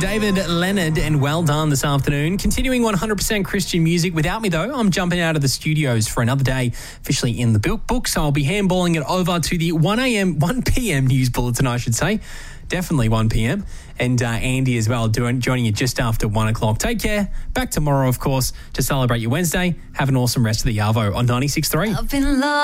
David Leonard, and well done this afternoon. Continuing 100% Christian music. Without me, though, I'm jumping out of the studios for another day, officially in the book. So I'll be handballing it over to the 1 p.m. news bulletin, I should say. Definitely 1 p.m. And Andy as well, joining you just after 1 o'clock. Take care. Back tomorrow, of course, to celebrate your Wednesday. Have an awesome rest of the Arvo on 96.3.